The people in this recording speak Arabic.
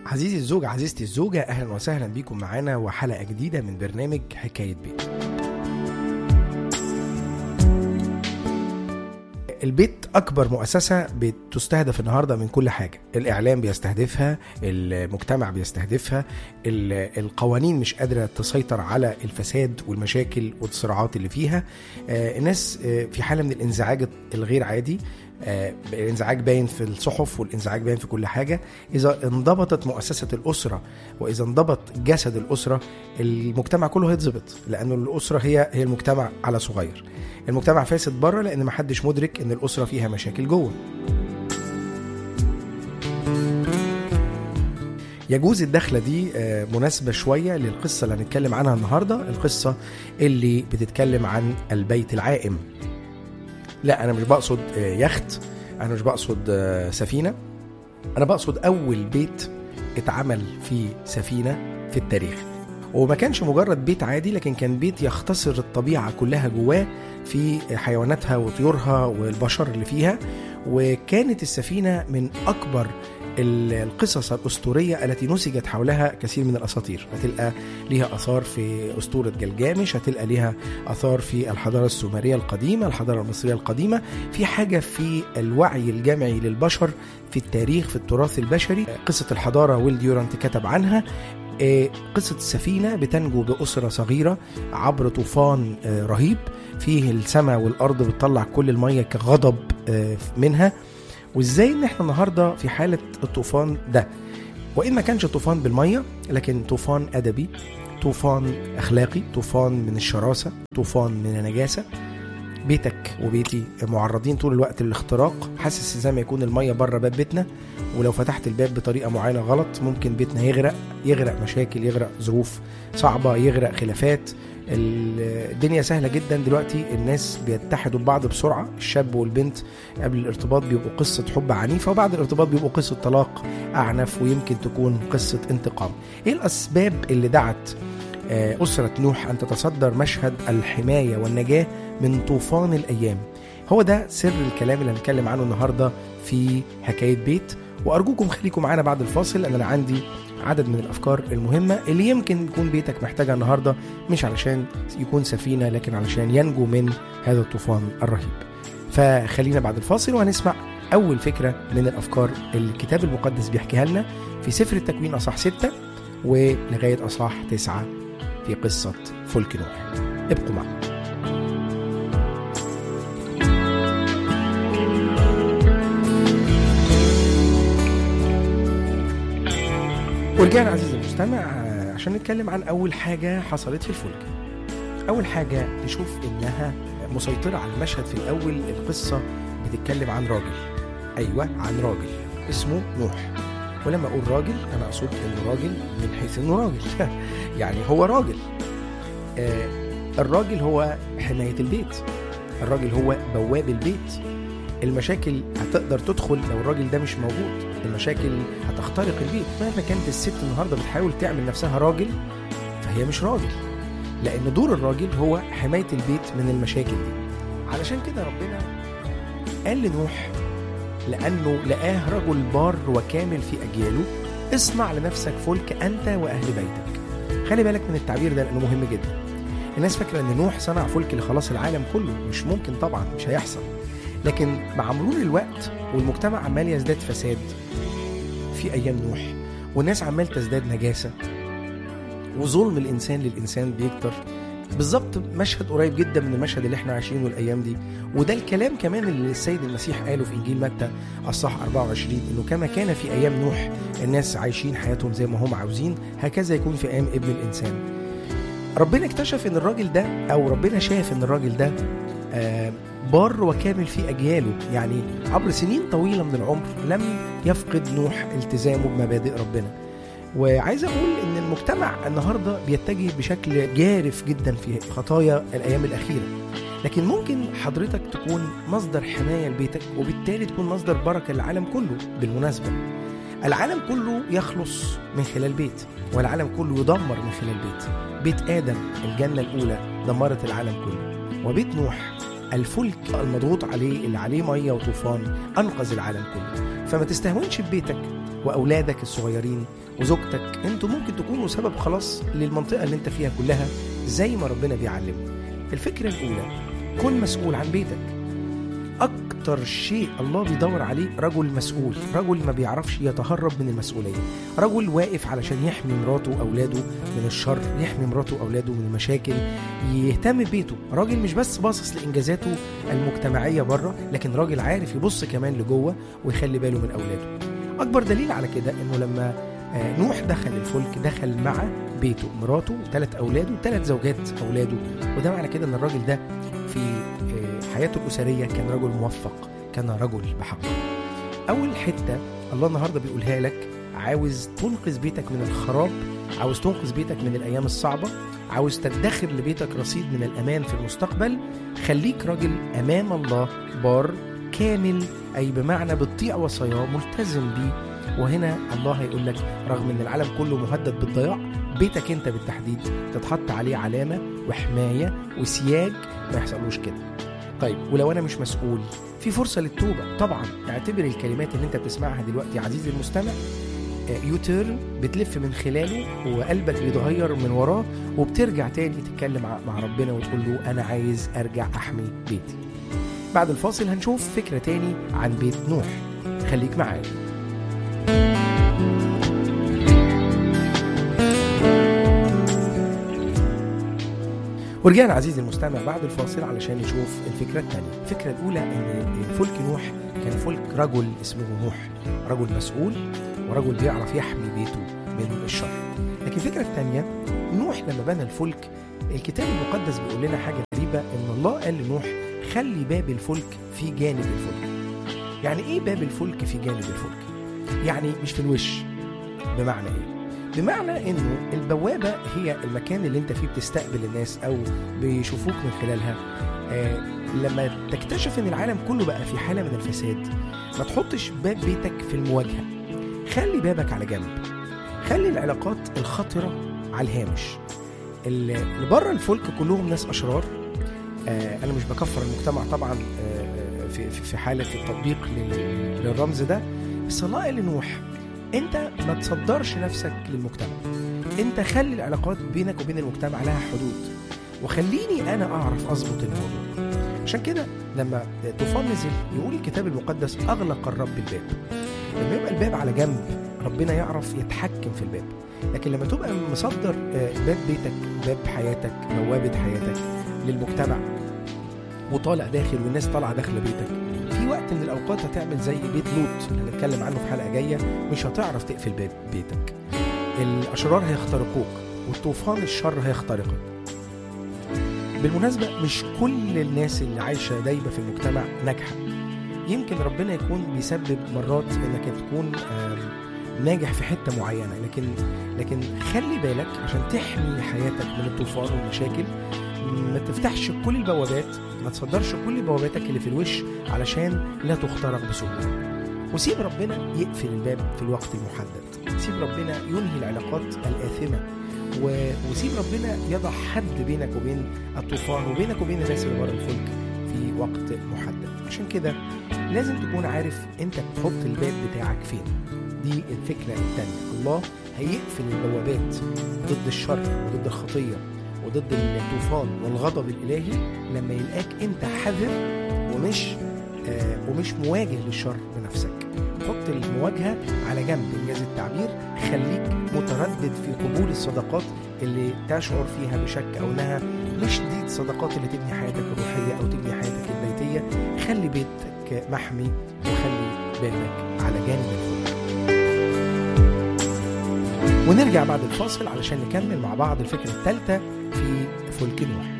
عزيزي الزوج، عزيزتي الزوجة، أهلا وسهلا بكم معنا وحلقة جديدة من برنامج حكاية بيت. البيت أكبر مؤسسة بتستهدف النهاردة من كل حاجة. الإعلام بيستهدفها، المجتمع بيستهدفها، القوانين مش قادرة تسيطر على الفساد والمشاكل والصراعات اللي فيها. الناس في حالة من الانزعاج الغير عادي. الانزعاج باين في الصحف والانزعاج باين في كل حاجة. إذا انضبطت مؤسسة الأسرة وإذا انضبط جسد الأسرة، المجتمع كله هيتضبط، لأنه الأسرة هي المجتمع على صغير. المجتمع فاسد بره لأن ما حدش مدرك أن الأسرة فيها مشاكل جوه. يجوز الدخلة دي مناسبة شوية للقصة اللي هنتكلم عنها النهاردة، القصة اللي بتتكلم عن البيت العائم. لا، أنا مش بقصد يخت، أنا مش بقصد سفينة، أنا بقصد أول بيت اتعمل في سفينة في التاريخ. وما كانش مجرد بيت عادي، لكن كان بيت يختصر الطبيعة كلها جواه في حيواناتها وطيورها والبشر اللي فيها. وكانت السفينة من أكبر القصص الأسطورية التي نسجت حولها كثير من الأساطير. هتلقى ليها أثار في أسطورة جلجامش، هتلقى ليها أثار في الحضارة السومرية القديمة، الحضارة المصرية القديمة. في حاجة في الوعي الجمعي للبشر في التاريخ، في التراث البشري. قصة الحضارة ويل ديورانت كتب عنها. قصة السفينة بتنجو بأسرة صغيرة عبر طوفان رهيب فيه السماء والأرض بتطلع كل المية كغضب منها. وإزاي إن إحنا النهاردة في حالة الطوفان ده، وإن ما كانش طوفان بالمية لكن طوفان أدبي، طوفان أخلاقي، طوفان من الشراسة، طوفان من النجاسة. بيتك وبيتي معرضين طول الوقت للاختراق. حاسس زي ما يكون المية بره باب بيتنا، ولو فتحت الباب بطريقة معينة غلط ممكن بيتنا يغرق مشاكل، يغرق ظروف صعبة، يغرق خلافات. الدنيا سهلة جدا دلوقتي، الناس بيتحدوا ببعض بسرعة. الشاب والبنت قبل الارتباط بيبقوا قصة حب عنيفة، وبعد الارتباط بيبقوا قصة طلاق أعنف، ويمكن تكون قصة انتقام. ايه الأسباب اللي دعت أسرة نوح أن تتصدر مشهد الحماية والنجاة من طوفان الأيام؟ هو ده سر الكلام اللي هنتكلم عنه النهاردة في حكاية بيت. وأرجوكم خليكم معنا بعد الفاصل، لأن أنا عندي عدد من الأفكار المهمة اللي يمكن يكون بيتك محتاجها النهاردة، مش علشان يكون سفينة لكن علشان ينجو من هذا الطوفان الرهيب. فخلينا بعد الفاصل وهنسمع أول فكرة من الأفكار الكتاب المقدس بيحكيها لنا في سفر التكوين أصحاح 6 ولغاية أصحاح 9 في قصة فلك نوح. ابقوا معنا. ورجعنا عزيزي المستمع عشان نتكلم عن أول حاجة حصلت في الفلك. أول حاجة نشوف إنها مسيطرة على المشهد في الأول. القصة بتتكلم عن راجل، أيوة عن راجل اسمه نوح. ولما أقول راجل أنا أقصد إنه راجل من حيث إنه راجل يعني هو راجل. الراجل هو حماية البيت، الراجل هو بواب البيت. المشاكل هتقدر تدخل لو الراجل ده مش موجود، المشاكل هتخترق البيت. مهما كانت الست النهاردة بتحاول تعمل نفسها راجل فهي مش راجل، لأن دور الراجل هو حماية البيت من المشاكل دي. علشان كده ربنا قال لنوح لأنه لقاه رجل بار وكامل في أجياله: اصنع لنفسك فلك أنت وأهل بيتك. خلي بالك من التعبير ده لأنه مهم جدا. الناس فاكرة أن نوح صنع فلك لخلاص العالم كله، مش ممكن طبعا، مش هيحصل. لكن مع مرور الوقت والمجتمع عمال يزداد فساد في أيام نوح، والناس عمال تزداد نجاسة، وظلم الإنسان للإنسان بيكتر. بالضبط مشهد قريب جدا من المشهد اللي احنا عايشينه الأيام دي. وده الكلام كمان اللي السيد المسيح قاله في إنجيل متى أصحاح 24، إنه كما كان في أيام نوح الناس عايشين حياتهم زي ما هم عاوزين، هكذا يكون في أيام ابن الإنسان. ربنا اكتشف إن الراجل ده، أو ربنا شاف إن الراجل ده بار وكامل في أجياله. يعني عبر سنين طويلة من العمر لم يفقد نوح التزامه بمبادئ ربنا. وعايز أقول إن المجتمع النهاردة بيتجه بشكل جارف جدا في خطايا الأيام الأخيرة، لكن ممكن حضرتك تكون مصدر حماية لبيتك، وبالتالي تكون مصدر بركة للعالم كله. بالمناسبة العالم كله يخلص من خلال بيت، والعالم كله يدمر من خلال بيت. بيت آدم الجنة الأولى دمرت العالم كله، وبيت نوح الفلك المضغوط عليه اللي عليه مية وطوفان أنقذ العالم كله. فما تستهونش ببيتك وأولادك الصغيرين وزوجتك، انتوا ممكن تكونوا سبب خلاص للمنطقة اللي انت فيها كلها زي ما ربنا بيعلم. الفكرة الأولى، كن مسؤول عن بيتك. أكتر شيء الله بيدور عليه رجل مسؤول، رجل ما بيعرفش يتهرب من المسؤولية، رجل واقف علشان يحمي مراته وأولاده من الشر، يحمي مراته وأولاده من المشاكل، يهتم ببيته. راجل مش بس باصص لإنجازاته المجتمعية بره، لكن راجل عارف يبص كمان لجوه ويخلي باله من أولاده. أكبر دليل على كده إنه لما نوح دخل الفلك دخل مع بيته، مراته، 3 أولاده، 3 زوجات أولاده، وده معنى كده إن الراجل ده في حياته الأسرية كان رجل موفق، كان رجل بحق. أول حتة الله النهاردة بيقولها لك، عاوز تنقذ بيتك من الخراب، عاوز تنقذ بيتك من الأيام الصعبة، عاوز تدخر لبيتك رصيد من الأمان في المستقبل، خليك راجل أمام الله بار كامل، أي بمعنى بتطيع وصاياه، ملتزم بيه. وهنا الله هيقول لك رغم ان العالم كله مهدد بالضياع، بيتك انت بالتحديد تتحط عليه علامة وحماية وسياج ما يحصلوش كده. طيب ولو انا مش مسؤول، في فرصة للتوبة طبعا. اعتبر الكلمات اللي انت بتسمعها دلوقتي عزيزي المستمع يوتيرن بتلف من خلاله وقلبك بيتغير من وراه، وبترجع تاني تتكلم مع ربنا وتقول له انا عايز ارجع احمي بيتي. بعد الفاصل هنشوف فكرة تاني عن بيت نوح، خليك معايا. ورجعنا عزيزي المستمع بعد الفاصل علشان نشوف الفكرة الثانية. الفكرة الأولى إن فلك نوح كان فلك رجل اسمه نوح، رجل مسؤول ورجل بيعرف يحمي بيته من الشر. لكن الفكرة الثانية، نوح لما بنى الفلك، الكتاب المقدس بيقول لنا حاجة غريبة، إن الله قال لنوح خلي باب الفلك في جانب الفلك. يعني إيه باب الفلك في جانب الفلك؟ يعني مش في الوش. بمعنى إيه؟ بمعنى انه البوابة هي المكان اللي انت فيه بتستقبل الناس او بيشوفوك من خلالها. لما تكتشف ان العالم كله بقى في حالة من الفساد، ما تحطش باب بيتك في المواجهة، خلي بابك على جنب، خلي العلاقات الخطرة على الهامش. اللي بره الفلك كلهم ناس اشرار. انا مش بكفر المجتمع طبعا في حالة التطبيق للرمز ده، بس الله قال لنوح انت ما تصدرش نفسك للمجتمع، انت خلي العلاقات بينك وبين المجتمع لها حدود، وخليني انا اعرف اظبط الموضوع. عشان كده لما طوفان نزل يقول الكتاب المقدس اغلق الرب الباب. لما يبقى الباب على جنب ربنا يعرف يتحكم في الباب. لكن لما تبقى مصدر باب بيتك، باب حياتك، بوابة حياتك للمجتمع، وطالع داخل والناس طالعة داخل بيتك، في وقت من الأوقات هتعمل زي بيت لوط اللي هنتكلم عنه في حلقة جاية، مش هتعرف تقفل باب بيتك. الأشرار هيخترقوك والطوفان الشر هيخترقك. بالمناسبة مش كل الناس اللي عايشة دايبة في المجتمع ناجحة. يمكن ربنا يكون بيسبب مرات انك تكون ناجح في حتة معينة، لكن خلي بالك عشان تحمي حياتك من الطوفان والمشاكل، ما تفتحش كل البوابات، ما تصدرش كل بواباتك اللي في الوش علشان لا تخترق بسهولة. وسيب ربنا يقفل الباب في الوقت المحدد، سيب ربنا ينهي العلاقات الآثمة، وسيب ربنا يضع حد بينك وبين الطوفان وبينك وبين الناس اللي بره الفلك في وقت محدد. عشان كده لازم تكون عارف انت بتحط الباب بتاعك فين. دي الفكرة الثانية. الله هيقفل البوابات ضد الشر وضد الخطية وضد الطوفان والغضب الإلهي لما يلقاك انت حذر ومش مواجه للشر بنفسك. حط المواجهة على جنب، إنجاز التعبير، خليك متردد في قبول الصداقات اللي تشعر فيها بشك أو إنها مش دي الصداقات اللي تبني حياتك الروحية أو تبني حياتك البيتية. خلي بيتك محمي وخلي بالك على جانب الفلك. ونرجع بعد الفاصل علشان نكمل مع بعض الفكرة الثالثة في فلك نوح.